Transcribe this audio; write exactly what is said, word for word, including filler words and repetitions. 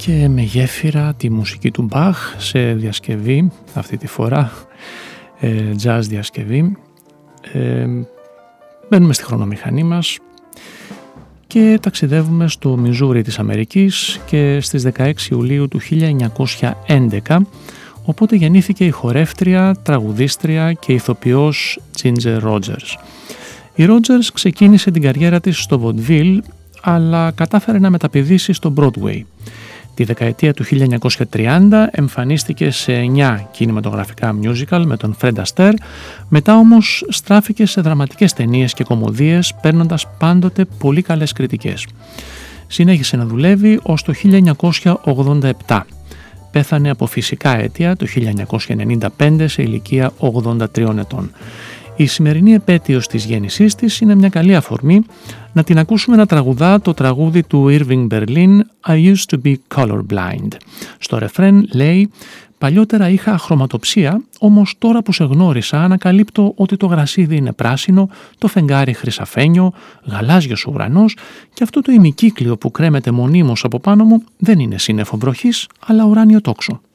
Και με γέφυρα τη μουσική του Μπαχ σε διασκευή, αυτή τη φορά ε, jazz διασκευή. Ε, μπαίνουμε στη χρονομηχανή μας και ταξιδεύουμε στο Μιζούρι της Αμερικής και στις δεκαέξι Ιουλίου του χίλια εννιακόσια έντεκα, οπότε γεννήθηκε η χορεύτρια, τραγουδίστρια και ηθοποιός Ginger Rogers. Η Rogers ξεκίνησε την καριέρα της στο Vaudeville, αλλά κατάφερε να μεταπηδήσει στο Broadway. Τη δεκαετία του χίλια εννιακόσια τριάντα εμφανίστηκε σε εννιά κινηματογραφικά musical με τον Fred Astaire, μετά όμως στράφηκε σε δραματικές ταινίες και κωμωδίες, παίρνοντας πάντοτε πολύ καλές κριτικές. Συνέχισε να δουλεύει ως το χίλια εννιακόσια ογδόντα επτά. Πέθανε από φυσικά αίτια το χίλια εννιακόσια ενενήντα πέντε σε ηλικία ογδόντα τριών ετών. Η σημερινή επέτειος της γέννησής της είναι μια καλή αφορμή να την ακούσουμε να τραγουδά το τραγούδι του Irving Berlin «I used to be colorblind». Στο ρεφρέν λέει «Παλιότερα είχα χρωματοψία, όμως τώρα που σε γνώρισα ανακαλύπτω ότι το γρασίδι είναι πράσινο, το φεγγάρι χρυσαφένιο, γαλάζιος ουρανός και αυτό το ημικύκλιο που κρέμεται μονίμως από πάνω μου δεν είναι σύννεφο βροχής, αλλά ουράνιο τόξο».